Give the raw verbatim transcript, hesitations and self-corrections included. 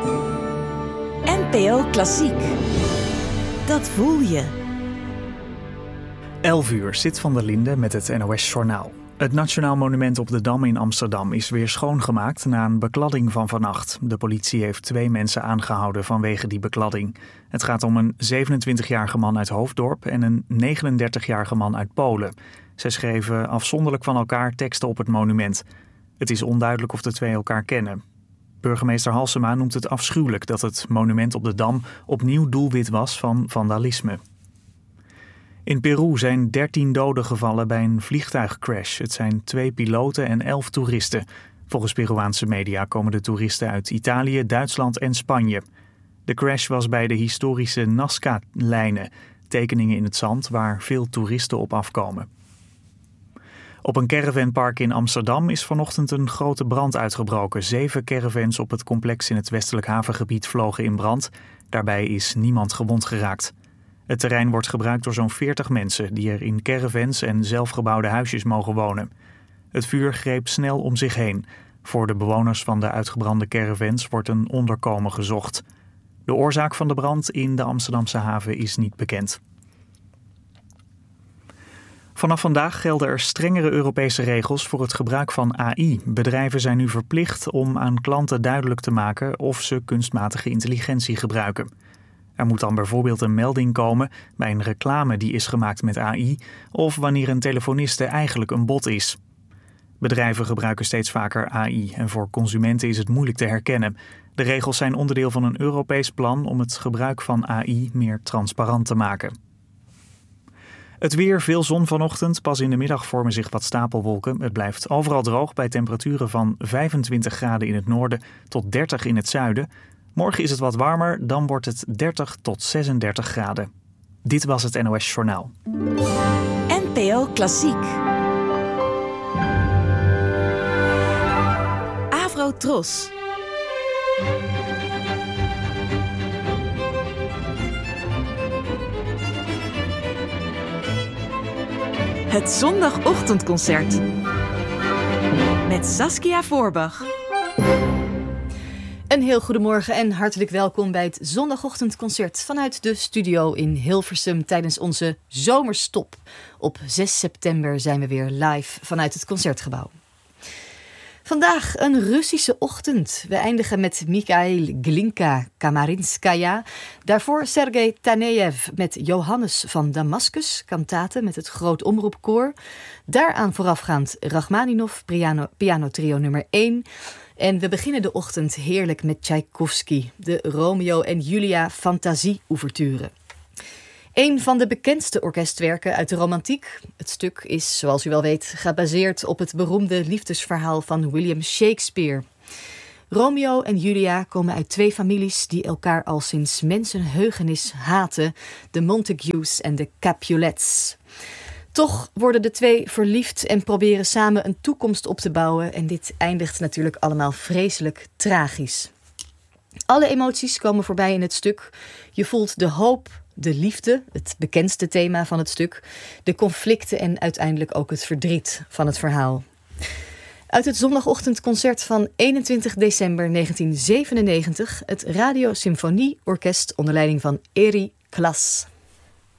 N P O Klassiek. Dat voel je. elf uur, Sid van der Linde met het N O S-journaal. Het Nationaal Monument op de Dam in Amsterdam is weer schoongemaakt na een bekladding van vannacht. De politie heeft twee mensen aangehouden vanwege die bekladding. Het gaat om een zevenentwintigjarige man uit Hoofddorp en een negenendertigjarige man uit Polen. Zij schreven afzonderlijk van elkaar teksten op het monument. Het is onduidelijk of de twee elkaar kennen. Burgemeester Halsema noemt het afschuwelijk dat het monument op de Dam opnieuw doelwit was van vandalisme. In Peru zijn dertien doden gevallen bij een vliegtuigcrash. Het zijn twee piloten en elf toeristen. Volgens Peruaanse media komen de toeristen uit Italië, Duitsland en Spanje. De crash was bij de historische Nazca-lijnen, tekeningen in het zand waar veel toeristen op afkomen. Op een caravanpark in Amsterdam is vanochtend een grote brand uitgebroken. Zeven caravans op het complex in het westelijk havengebied vlogen in brand. Daarbij is niemand gewond geraakt. Het terrein wordt gebruikt door zo'n veertig mensen die er in caravans en zelfgebouwde huisjes mogen wonen. Het vuur greep snel om zich heen. Voor de bewoners van de uitgebrande caravans wordt een onderkomen gezocht. De oorzaak van de brand in de Amsterdamse haven is niet bekend. Vanaf vandaag gelden er strengere Europese regels voor het gebruik van A I. Bedrijven zijn nu verplicht om aan klanten duidelijk te maken of ze kunstmatige intelligentie gebruiken. Er moet dan bijvoorbeeld een melding komen bij een reclame die is gemaakt met A I of wanneer een telefoniste eigenlijk een bot is. Bedrijven gebruiken steeds vaker A I en voor consumenten is het moeilijk te herkennen. De regels zijn onderdeel van een Europees plan om het gebruik van A I meer transparant te maken. Het weer, veel zon vanochtend. Pas in de middag vormen zich wat stapelwolken. Het blijft overal droog bij temperaturen van vijfentwintig graden in het noorden tot dertig in het zuiden. Morgen is het wat warmer, dan wordt het dertig tot zesendertig graden. Dit was het N O S Journaal. N P O Klassiek. Avro Tros. Het zondagochtendconcert. Met Saskia Voorbach. Een heel goedemorgen en hartelijk welkom bij het zondagochtendconcert vanuit de studio in Hilversum tijdens onze zomerstop. Op zes september zijn we weer live vanuit het Concertgebouw. Vandaag een Russische ochtend. We eindigen met Mikhail Glinka Kamarinskaya. Daarvoor Sergei Tanejev met Johannes van Damascus, kantate met het Groot Omroepkoor. Daaraan voorafgaand Rachmaninov, piano, piano trio nummer één. En we beginnen de ochtend heerlijk met Tchaikovsky, de Romeo en Julia Fantasie-ouverture. Een van de bekendste orkestwerken uit de romantiek. Het stuk is, zoals u wel weet, gebaseerd op het beroemde liefdesverhaal van William Shakespeare. Romeo en Julia komen uit twee families die elkaar al sinds mensenheugenis haten, de Montagues en de Capulets. Toch worden de twee verliefd en proberen samen een toekomst op te bouwen en dit eindigt natuurlijk allemaal vreselijk tragisch. Alle emoties komen voorbij in het stuk. Je voelt de hoop, de liefde, het bekendste thema van het stuk, de conflicten en uiteindelijk ook het verdriet van het verhaal. Uit het zondagochtendconcert van eenentwintig december negentien zevenennegentig, het Radio Symfonieorkest onder leiding van Eri Klas.